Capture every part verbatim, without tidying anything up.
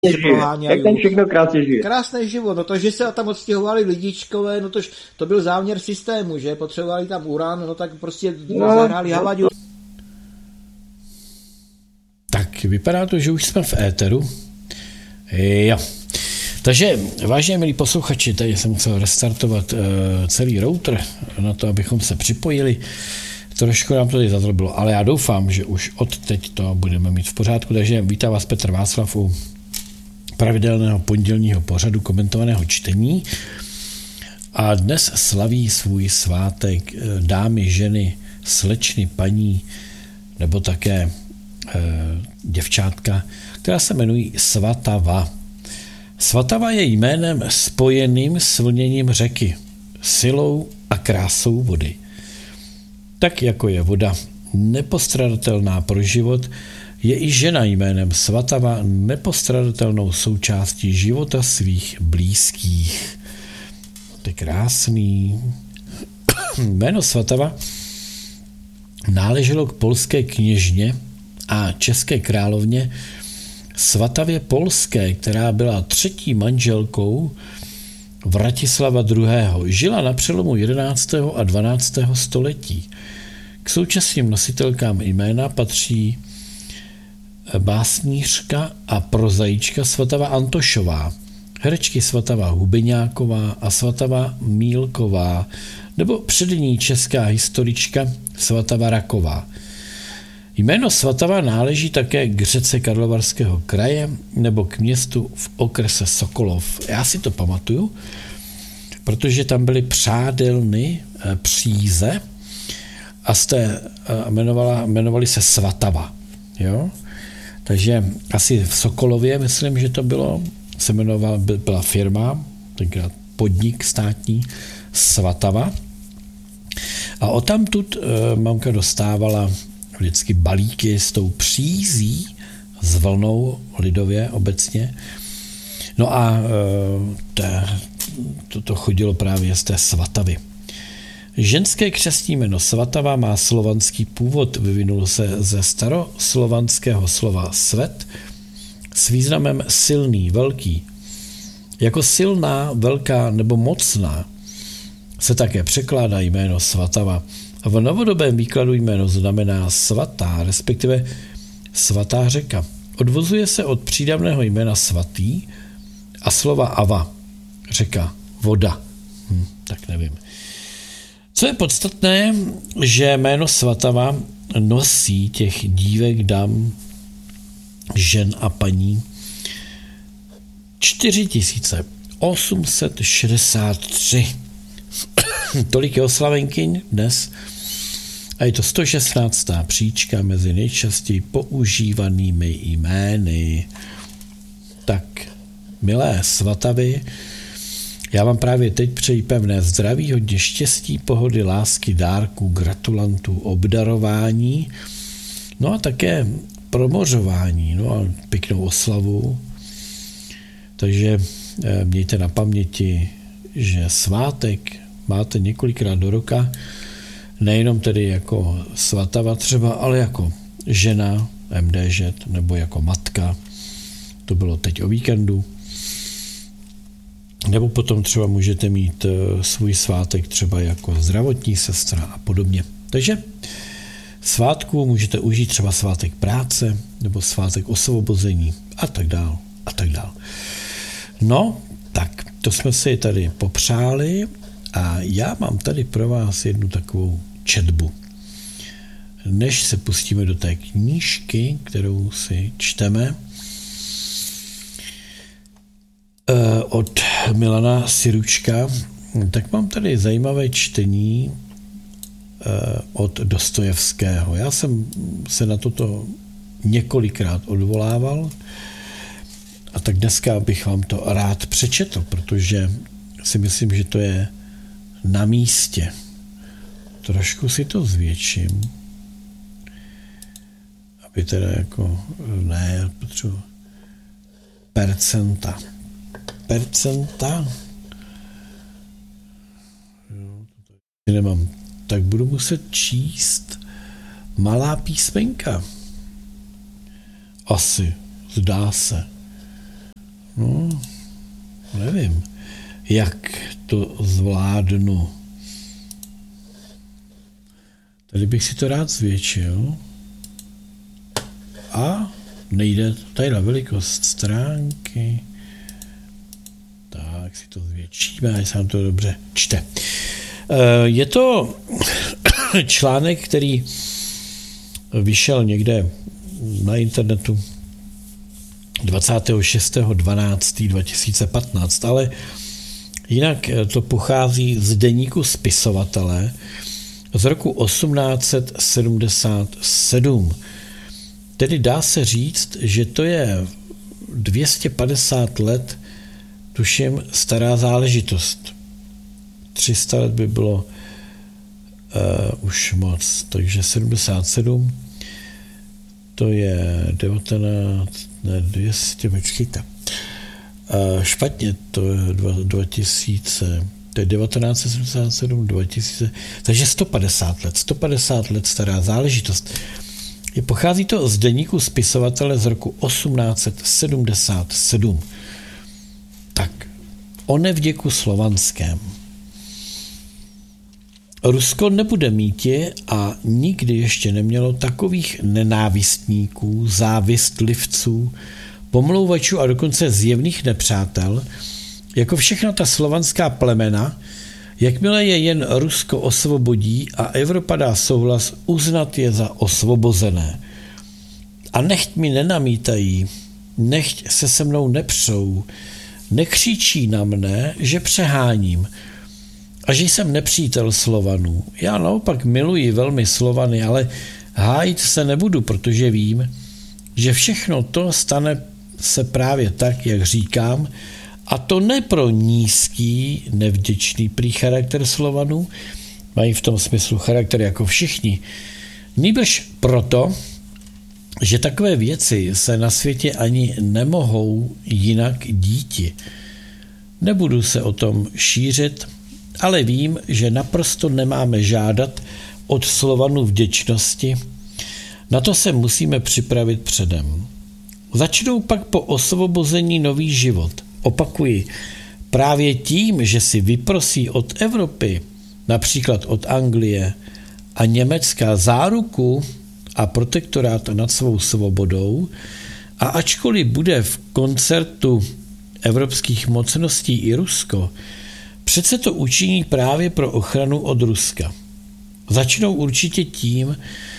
Jak ten všechno krásně žije. Krásný život, no to, že se tam odstěhovali lidičkové, no to, to byl záměr systému, že potřebovali tam uran, no tak prostě no, zahráli Havadiu. Tak vypadá to, že už jsme v éteru. Jo. Takže, vážně milí posluchači, tady jsem musel restartovat uh, celý router na to, abychom se připojili. Trošku nám to tady zadrobilo, ale já doufám, že už od teď to budeme mít v pořádku. Takže vítám vás Petr Václav u pravidelného pondělního pořadu komentovaného čtení. A dnes slaví svůj svátek dámy, ženy, slečny, paní, nebo také e, děvčátka, která se jmenují Svatava. Svatava je jménem spojeným s vlněním řeky, silou a krásou vody. Tak jako je voda nepostradatelná pro život, je i žena jménem Svatava nepostradatelnou součástí života svých blízkých. To je krásný. Jméno Svatava náleželo k polské kněžně a české královně Svatavě Polské, která byla třetí manželkou Vratislava druhého. Žila na přelomu jedenáctého a dvanáctého století. K současným nositelkám jména patří básnířka a prozaička Svatava Antošová, herečky Svatava Hubeňáková a Svatava Mílková, nebo přední česká historička Svatava Raková. Jméno Svatava náleží také k řece Karlovarského kraje nebo k městu v okrese Sokolov. Já si to pamatuju, protože tam byly přádelny Příze a jste jmenovala, jmenovali se Svatava. Jo? Takže asi v Sokolově, myslím, že to bylo, se jmenovala, byla firma, tenkrát podnik státní Svatava. A odtamtud e, mamka dostávala vždycky balíky s tou přízí, s vlnou lidově obecně. No a e, te, to, to chodilo právě z té Svatavy. Ženské křestní jméno Svatava má slovanský původ, vyvinul se ze staroslovanského slova svet s významem silný, velký. Jako silná, velká nebo mocná se také překládá jméno Svatava. A v novodobém výkladu jméno znamená svatá, respektive svatá řeka. Odvozuje se od přídavného jména svatý a slova ava, řeka, voda. Hm, tak nevím. Co je podstatné, že jméno Svatava nosí těch dívek, dam, žen a paní čtyři tisíce osm set šedesát tři. Tolik je oslavenkyň dnes a je to sto šestnáctá příčka mezi nejčastěji používanými jmény. Tak, milé Svatavy, já vám právě teď přeji pevné zdraví, hodně štěstí, pohody, lásky, dárků, gratulantů, obdarování, no a také promořování, no a pěknou oslavu. Takže mějte na paměti, že svátek máte několikrát do roka, nejenom tedy jako Svatava třeba, ale jako žena, em dé žet, nebo jako matka, to bylo teď o víkendu. Nebo potom třeba můžete mít svůj svátek třeba jako zdravotní sestra a podobně. Takže svátku můžete užít třeba svátek práce nebo svátek osvobození a tak dál a tak dál. No, tak to jsme si tady popřáli a já mám tady pro vás jednu takovou četbu. Než se pustíme do té knížky, kterou si čteme, od Milana Siručka, tak mám tady zajímavé čtení od Dostojevského. Já jsem se na toto několikrát odvolával a tak dneska bych vám to rád přečetl, protože si myslím, že to je na místě. Trošku si to zvětším, aby teda jako ne, potřebuji percenta. Percenta. Jo, to nemám. Tak budu muset číst malá písmenka. Asi, zdá se. No, nevím, jak to zvládnu. Tady bych si to rád zvětšil. A nejde, tady na velikost stránky. Tak si to zvětšíme, až se nám to dobře čte. Je to článek, který vyšel někde na internetu dvacátého šestého dvanáctého dva tisíce patnáct, ale jinak to pochází z deníku spisovatele z roku osmnáct set sedmdesát sedm. Tedy dá se říct, že to je dvě stě padesát let, tuším, stará záležitost. tři sta let by bylo uh, už moc, takže sedmdesát sedm, to je devatenáct, ne, dvě stě, počkejte. Uh, špatně, to je dva tisíce, to je devatenáct set sedmdesát sedm, dva tisíce, takže sto padesát let, sto padesát let stará záležitost. Je, pochází to z deníku spisovatele z roku osmnáct set sedmdesát sedm. Tak, o nevděku slovanském. Rusko nebude mítě a nikdy ještě nemělo takových nenávistníků, závistlivců, pomlouvačů a dokonce zjevných nepřátel, jako všechna ta slovanská plemena, jakmile je jen Rusko osvobodí a Evropa dá souhlas uznat je za osvobozené. A nechť mi nenamítají, nechť se se mnou nepřou, nekřičí na mne, že přeháním a že jsem nepřítel Slovanů. Já naopak miluji velmi Slovany, ale hájit se nebudu, protože vím, že všechno to stane se právě tak, jak říkám, a to ne pro nízký, nevděčný prý charakter Slovanů, mají v tom smyslu charakter jako všichni, nýbrž proto, že takové věci se na světě ani nemohou jinak díti. Nebudu se o tom šířit, ale vím, že naprosto nemáme žádat od Slovanů vděčnosti, na to se musíme připravit předem. Začnou pak po osvobození nový život. Opakuji, právě tím, že si vyprosí od Evropy, například od Anglie a Německa záruku a protektorát nad svou svobodou, a ačkoliv bude v koncertu evropských mocností i Rusko, přece to učiní právě pro ochranu od Ruska. Začnou určitě tím,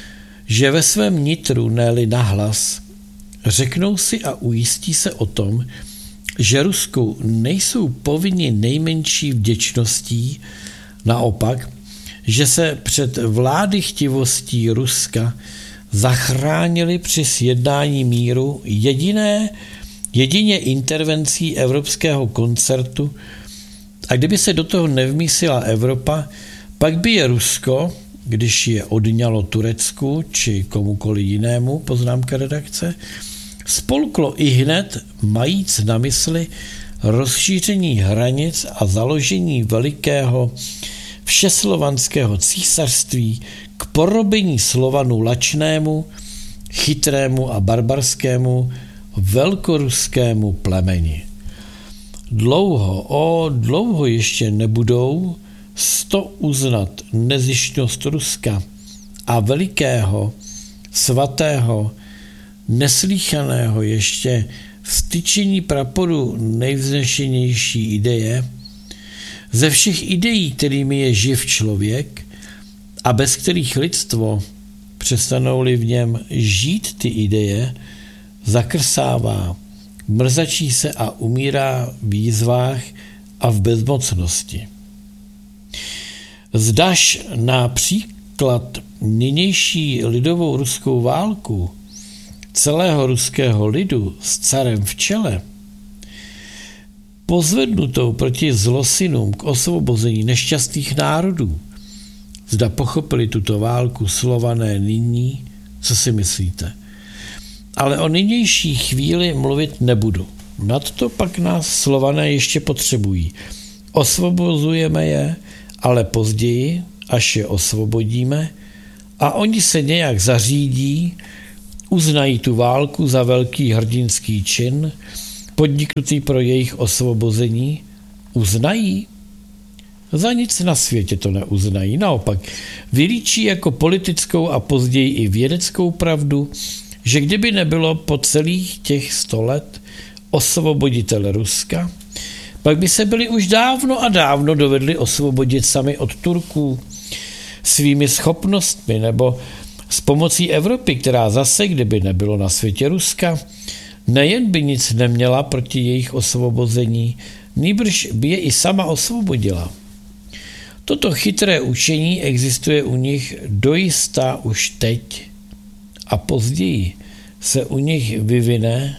že ve svém nitru, ne-li nahlas, řeknou si a ujistí se o tom, že Rusku nejsou povinni nejmenší vděčností, naopak, že se před vládychtivostí Ruska zachránili při sjednání míru jediné, jedině intervencí evropského koncertu, a kdyby se do toho nevmísila Evropa, pak by je Rusko, když je odňalo Turecku či komukoli jinému, poznámka redakce, spolklo i hned, majíc na mysli rozšíření hranic a založení velikého všeslovanského císařství k porobení Slovanů lačnému, chytrému a barbarskému velkoruskému plemeni. Dlouho, o dlouho ještě nebudou sto uznat nezištnost Ruska a velikého, svatého, neslýchaného ještě vztyčení praporu nejvznešenější ideje, ze všech ideí, kterými je živ člověk a bez kterých lidstvo, přestanou-li v něm žít ty ideje, zakrsává, mrzačí se a umírá v jízvách a v bezmocnosti. Zdaš na příklad nynější lidovou ruskou válku celého ruského lidu s carem v čele, pozvednutou proti zlosinům k osvobození nešťastných národů, zda pochopili tuto válku Slované nyní, co si myslíte? Ale o nynější chvíli mluvit nebudu. Nadto pak nás Slované ještě potřebují. Osvobozujeme je, ale později, až je osvobodíme, a oni se nějak zařídí, uznají tu válku za velký hrdinský čin, podniknutý pro jejich osvobození, uznají? Za nic na světě to neuznají. Naopak vylíčí jako politickou a později i vědeckou pravdu, že kdyby nebylo po celých těch sto let osvoboditele Ruska, pak by se byli už dávno a dávno dovedli osvobodit sami od Turků svými schopnostmi nebo s pomocí Evropy, která zase, kdyby nebylo na světě Ruska, nejen by nic neměla proti jejich osvobození, nýbrž by je i sama osvobodila. Toto chytré učení existuje u nich dojista už teď a později se u nich vyvine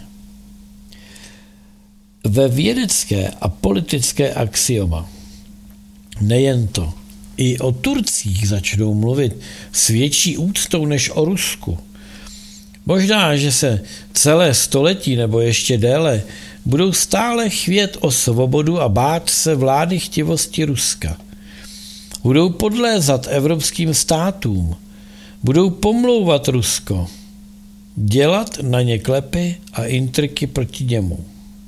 ve vědecké a politické axioma. Nejen to, i o Turcích začnou mluvit s větší úctou než o Rusku. Možná, že se celé století nebo ještě déle budou stále chvět o svobodu a bát se vlády chtivosti Ruska. Budou podlézat evropským státům, budou pomlouvat Rusko, dělat na ně klepy a intriky proti němu.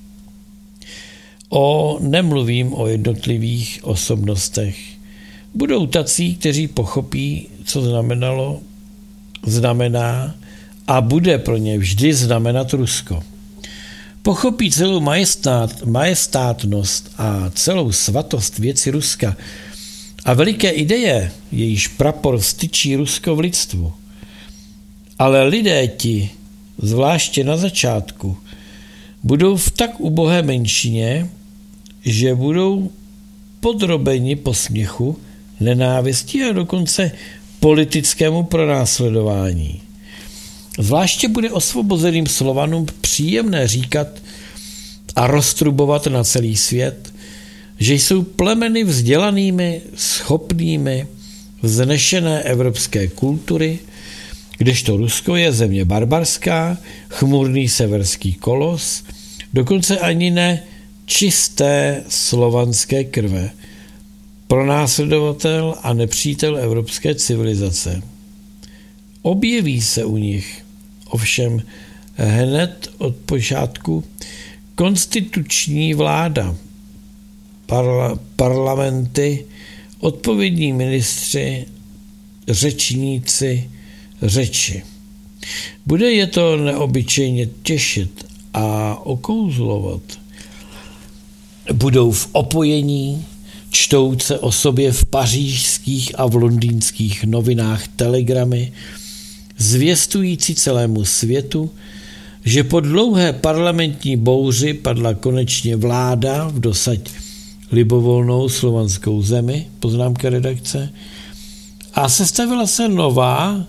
O, nemluvím o jednotlivých osobnostech. Budou tací, kteří pochopí, co znamenalo, znamená a bude pro ně vždy znamenat Rusko. Pochopí celou majestát, majestátnost a celou svatost věci Ruska a veliké ideje, jejíž prapor vstyčí Rusko v lidstvu. Ale lidé ti, zvláště na začátku, budou v tak ubohé menšině, že budou podrobeni posměchu, nenávisti a dokonce politickému pronásledování. Zvláště bude osvobozeným Slovanům příjemné říkat a roztrubovat na celý svět, že jsou plemeny vzdělanými, schopnými, vznešené evropské kultury, kdežto Rusko je země barbarská, chmurný severský kolos, dokonce ani ne čisté slovanské krve, pronásledovatel a nepřítel evropské civilizace. Objeví se u nich ovšem hned od počátku konstituční vláda, parla, parlamenty, odpovědní ministři, řečníci, řeči. Bude je to neobyčejně těšit a okouzlovat. Budou v opojení, čtou se o sobě v pařížských a v londýnských novinách telegramy, zvěstující celému světu, že po dlouhé parlamentní bouři padla konečně vláda v dosať libovolnou slovanskou zemi, poznámka redakce, a sestavila se nová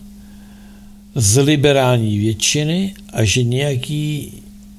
z liberální většiny a že nějaký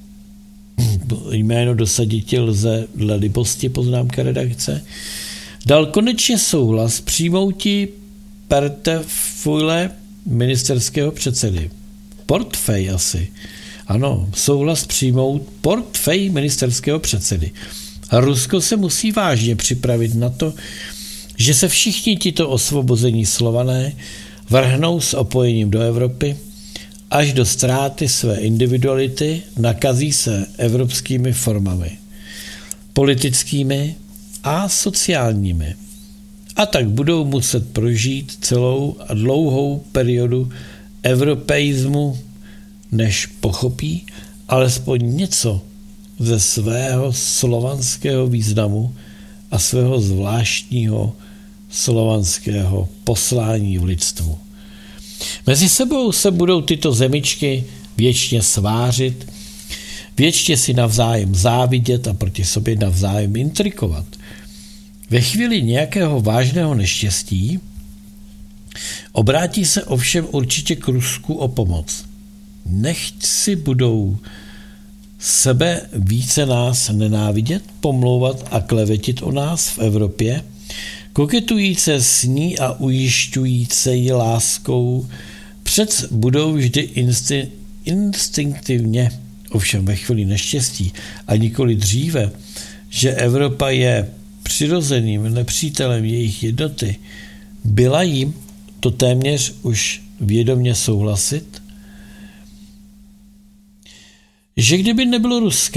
jméno dosaditě lze dle libosti, poznámka redakce, dal konečně souhlas přijmouti portfeule ministerského předsedy. Portfej asi. Ano, souhlas přijmout portfej ministerského předsedy. A Rusko se musí vážně připravit na to, že se všichni tito osvobození Slované vrhnou s opojením do Evropy, až do ztráty své individuality nakazí se evropskými formami, politickými a sociálními. A tak budou muset prožít celou a dlouhou periodu europeismu, než pochopí alespoň něco ze svého slovanského významu a svého zvláštního slovanského poslání v lidstvu. Mezi sebou se budou tyto zemičky věčně svářit, věčně si navzájem závidět a proti sobě navzájem intrikovat. Ve chvíli nějakého vážného neštěstí obrátí se ovšem určitě k Rusku o pomoc. Nechť si budou sebe více nás nenávidět, pomlouvat a klevetit o nás v Evropě, koketujíce s ní a ujišťujíce ji láskou, přec budou vždy insti- instinktivně, ovšem ve chvíli neštěstí a nikoli dříve, že Evropa je přirozeným nepřítelem jejich jednoty, byla jim to téměř už vědomě souhlasit, že kdyby nebylo Ruska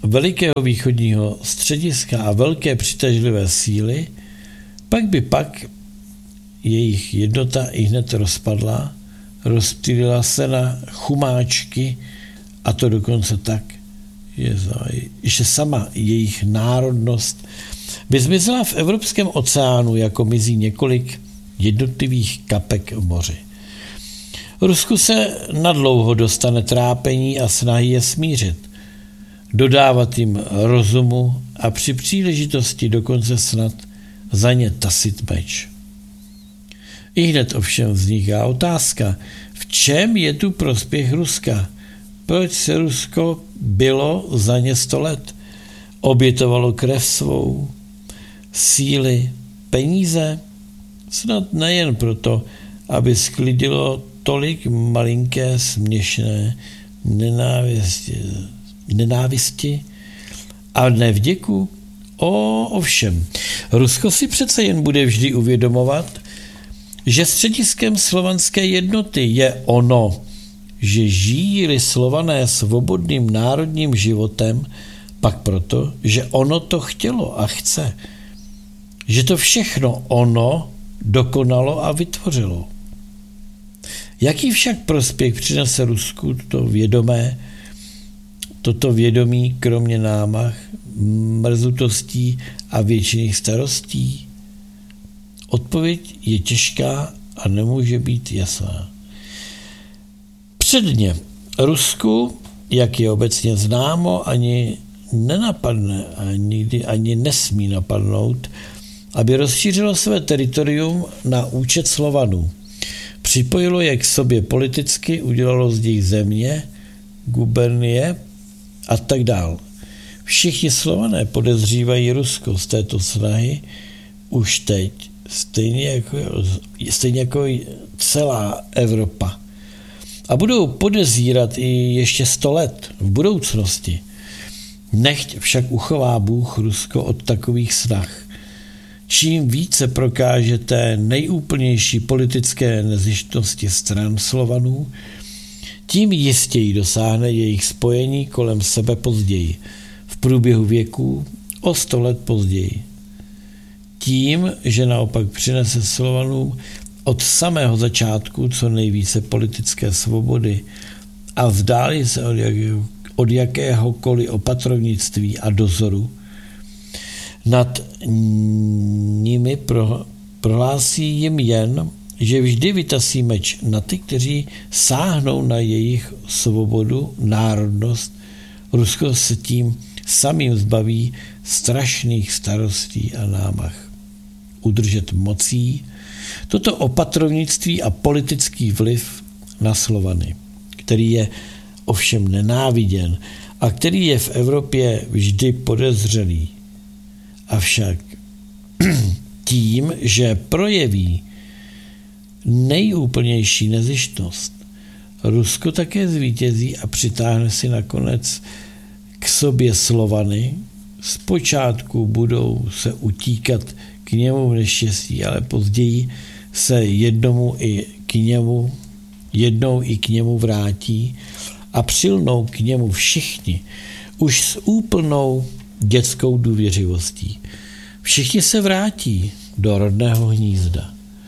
velikého východního střediska a velké přitažlivé síly, pak by pak jejich jednota i hned rozpadla, rozptýlila se na chumáčky, a to dokonce tak, že sama jejich národnost by zmizela v Evropském oceánu, jako mizí několik jednotlivých kapek v moři. Rusku se nadlouho dostane trápení a snahy je smířit, dodávat jim rozumu a při příležitosti dokonce snad za ně tasit meč. I hned ovšem vzniká otázka, v čem je tu prospěch Ruska? Proč se Rusko bylo za ně sto let? Obětovalo krev svou, síly, peníze? Snad nejen proto, aby sklidilo tolik malinké směšné nenávisti, nenávisti a nevděku? O, ovšem, Rusko si přece jen bude vždy uvědomovat, že střediskem slovanské jednoty je ono, že žijí-li Slované svobodným národním životem, pak proto, že ono to chtělo a chce. Že to všechno ono dokonalo a vytvořilo. Jaký však prospěch přinese Rusku toto vědomé, toto vědomí, kromě námah, mrzutostí a věčných starostí? Odpověď je těžká a nemůže být jasná. Předně Rusku, jak je obecně známo, ani nenapadne a nikdy ani nesmí napadnout, aby rozšířilo své teritorium na účet Slovanů. Připojilo je k sobě politicky, udělalo z nich země, gubernie a tak dál. Všichni Slované podezřívají Rusko z této snahy už teď, stejně jako, stejně jako celá Evropa. A budou podezírat i ještě sto let v budoucnosti. Nechť však uchová Bůh Rusko od takových snah. Čím více prokážete nejúplnější politické nezištnosti stran Slovanů, tím jistěji dosáhne jejich spojení kolem sebe později, v průběhu věků o sto let později. Tím, že naopak přinese Slovanům od samého začátku co nejvíce politické svobody a vzdálí se od, jak, od jakéhokoliv opatrovnictví a dozoru, nad nimi pro, prohlásí jim jen, že vždy vytasí meč na ty, kteří sáhnou na jejich svobodu, národnost. Rusko se tím samým zbaví strašných starostí a námah. Udržet mocí toto opatrovnictví a politický vliv na Slovany, který je ovšem nenáviděn a který je v Evropě vždy podezřelý. Avšak tím, že projeví nejúplnější nezištnost, Rusko také zvítězí a přitáhne si nakonec k sobě Slovany. Zpočátku budou se utíkat k němu v neštěstí, ale později se jednomu i k němu, jednou i k němu vrátí a přilnou k němu všichni, už s úplnou dětskou důvěřivostí. Všichni se vrátí do rodného hnízda.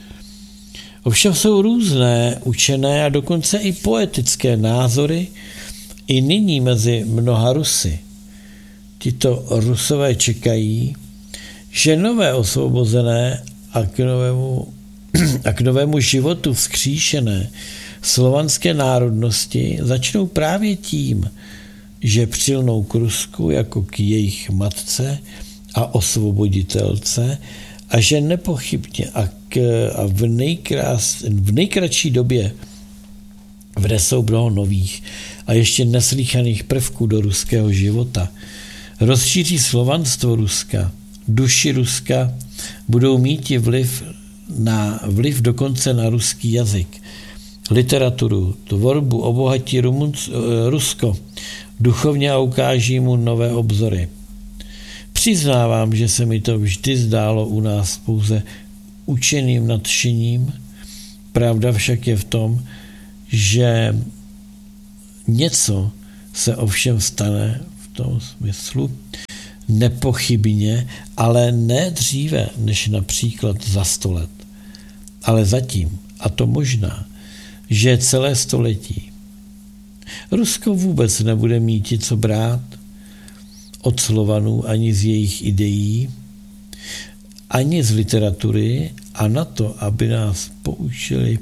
Ovšem jsou různé učené a dokonce i poetické názory i nyní mezi mnoha Rusy. Tito Rusové čekají, že nové osvobozené a k novému, a k novému životu vzkříšené slovanské národnosti začnou právě tím, že přilnou k Rusku jako k jejich matce a osvoboditelce a že nepochybně a, k, a v, nejkrás, v nejkratší době vnesou mnoho nových a ještě neslýchaných prvků do ruského života. Rozšíří slovanstvo Ruska, duši Ruska, budou mít i vliv, na, vliv dokonce na ruský jazyk, literaturu, tvorbu, obohatí Rumunc, Rusko, duchovně a ukáží mu nové obzory. Přiznávám, že se mi to vždy zdálo u nás pouze učeným nadšením. Pravda však je v tom, že něco se ovšem stane v tom smyslu nepochybně, ale ne dříve, než například za sto let. Ale zatím, a to možná, že celé století. Rusko vůbec nebude mít co brát od Slovanů ani z jejich ideí, ani z literatury a na to, aby nás poučili,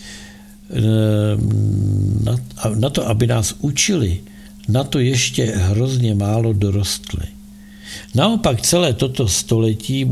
na, na to, aby nás učili, na to ještě hrozně málo dorostli. Naopak celé toto století